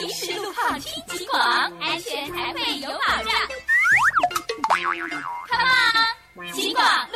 听实路旁听极广，安全才会有保障。Come on， 极广